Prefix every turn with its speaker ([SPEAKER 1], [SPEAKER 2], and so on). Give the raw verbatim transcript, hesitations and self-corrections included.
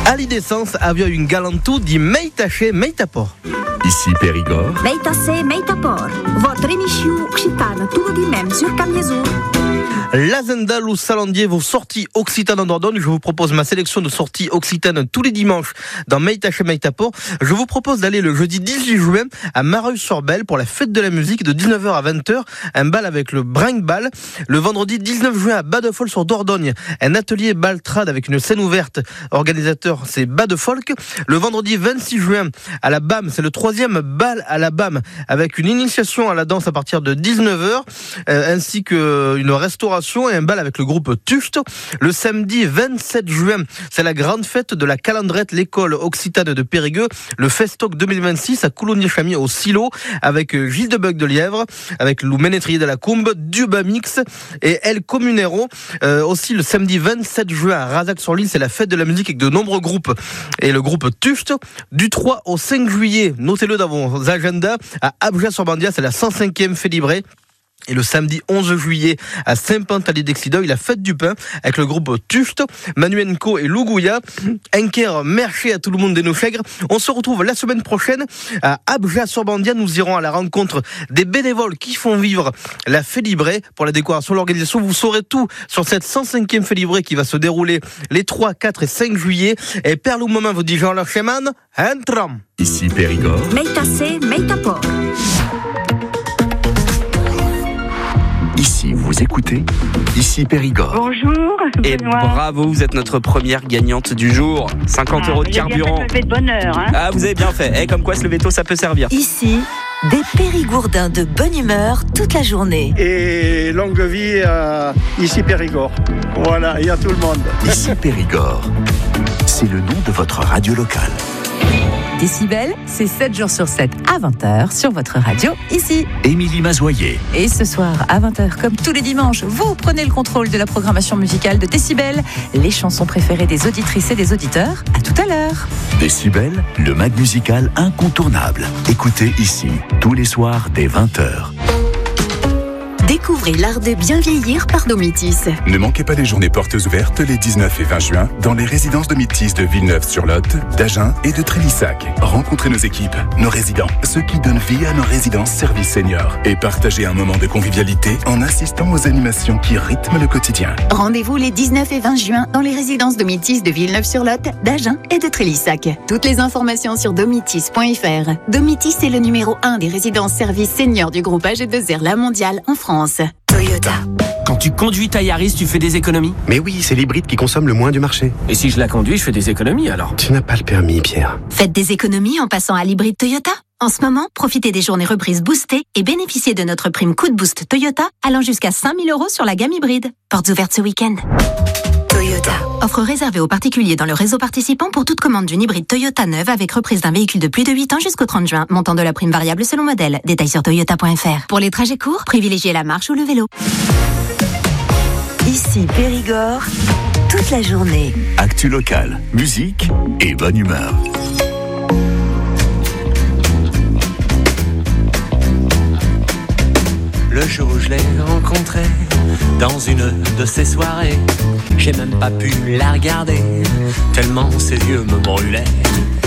[SPEAKER 1] All'idescence aveva un galantou di Meitaché Meitapor.
[SPEAKER 2] Ici Périgord.
[SPEAKER 3] Meitaché Meitapor, votre émission occitane tout le dimanche sur Camiezou.
[SPEAKER 1] L'agenda ou salandier, vos sorties occitanes en Dordogne. Je vous propose ma sélection de sorties occitanes tous les dimanches dans Meitaché Meitapor. Je vous propose d'aller le jeudi dix-huit juin à Mareuil-sur-Belle pour la fête de la musique de dix-neuf heures à vingt heures. Un bal avec le Brinque-Bal. Le vendredi dix-neuf juin à Bas-de-Folk-sur-Dordogne. Un atelier baltrade avec une scène ouverte. Organisateur, c'est Bas-de-Folk. Le vendredi vingt-six juin à la B A M, c'est le troisième bal à la B A M avec une initiation à la danse à partir de dix-neuf heures euh, ainsi qu'une restauration et un bal avec le groupe Tucht. Le samedi vingt-sept juin, c'est la grande fête de la Calandrette, l'école occitane de Périgueux, le Festoc deux mille vingt-six à Coulommiers-Chamiers au Silo, avec Gilles de Beuc de Lièvre, avec Lou Ménétrier de la Combe, Duba Mix et El Comunero. Euh, aussi le samedi vingt-sept juin à Razac-sur-l'Île, c'est la fête de la musique avec de nombreux groupes et le groupe Tucht. Du trois au cinq juillet, notez-le dans vos agendas, à Abjas-sur-Bandia, c'est la cent cinquième Félibrée. Et le samedi onze juillet à Saint-Pantaly-d'Exideuil, la fête du pain avec le groupe Tucht, Manuenco et Lougouya, Enker, Merché à tout le monde des Nochègres. On se retrouve la semaine prochaine à Abjas-sur-Bandia. Nous irons à la rencontre des bénévoles qui font vivre la Félibrée. Pour la décoration, l'organisation, vous saurez tout sur cette cent cinquième Félibrée qui va se dérouler les trois, quatre et cinq juillet. Et Perlou Moment vous dit Jean-Laurent Cheman, entram.
[SPEAKER 2] Ici Périgord.
[SPEAKER 3] Meitaché Meitapor.
[SPEAKER 2] Ici, vous écoutez, ici Périgord.
[SPEAKER 4] Bonjour,
[SPEAKER 5] Et
[SPEAKER 4] Benoît.
[SPEAKER 5] bravo, vous êtes notre première gagnante du jour. cinquante
[SPEAKER 4] Ah,
[SPEAKER 5] euros de
[SPEAKER 4] il a bien
[SPEAKER 5] carburant.
[SPEAKER 4] fait de lever de bonne heure, hein.
[SPEAKER 5] Ah, vous avez bien fait. Eh, comme quoi, se lever tôt, ça peut servir.
[SPEAKER 6] Ici, des Périgourdins de bonne humeur toute la journée.
[SPEAKER 7] Et longue vie à ici Périgord. Voilà, et à tout le monde.
[SPEAKER 2] Ici Périgord. C'est le nom de votre radio locale.
[SPEAKER 8] Décibel, c'est sept jours sur sept à vingt heures sur votre radio, ici.
[SPEAKER 2] Émilie Mazoyer.
[SPEAKER 8] Et ce soir, à vingt heures, comme tous les dimanches, vous prenez le contrôle de la programmation musicale de Décibel, les chansons préférées des auditrices et des auditeurs. À tout à l'heure.
[SPEAKER 2] Décibel, le mag musical incontournable. Écoutez ici, tous les soirs dès vingt heures.
[SPEAKER 3] Découvrez l'art de bien vieillir par Domitis.
[SPEAKER 9] Ne manquez pas les journées portes ouvertes les dix-neuf et vingt juin dans les résidences Domitis de Villeneuve-sur-Lot, d'Agen et de Trélissac. Rencontrez nos équipes, nos résidents, ceux qui donnent vie à nos résidences services seniors et partagez un moment de convivialité en assistant aux animations qui rythment le quotidien.
[SPEAKER 3] Rendez-vous les dix-neuf et vingt juin dans les résidences Domitis de Villeneuve-sur-Lot, d'Agen et de Trélissac. Toutes les informations sur domitis point f r. Domitis est le numéro un des résidences services seniors du groupe A G deux R La Mondiale en France.
[SPEAKER 6] Toyota.
[SPEAKER 10] Quand tu conduis ta Yaris, tu fais des économies.
[SPEAKER 11] Mais oui, c'est l'hybride qui consomme le moins du marché.
[SPEAKER 10] Et si je la conduis, je fais des économies alors.
[SPEAKER 11] Tu n'as pas le permis, Pierre.
[SPEAKER 3] Faites des économies en passant à l'hybride Toyota. En ce moment, profitez des journées reprises boostées et bénéficiez de notre prime coup de boost Toyota allant jusqu'à cinq mille euros sur la gamme hybride. Portes ouvertes ce week-end.
[SPEAKER 6] Toyota.
[SPEAKER 3] Offre réservée aux particuliers dans le réseau participant pour toute commande d'une hybride Toyota neuve avec reprise d'un véhicule de plus de huit ans jusqu'au trente juin. Montant de la prime variable selon modèle. Détails sur toyota point f r. Pour les trajets courts, privilégiez la marche ou le vélo.
[SPEAKER 6] Ici Périgord, toute la journée.
[SPEAKER 2] Actu local, musique et bonne humeur.
[SPEAKER 12] Le jour où je l'ai rencontrée dans une de ces soirées, j'ai même pas pu la regarder, tellement ses yeux me brûlaient.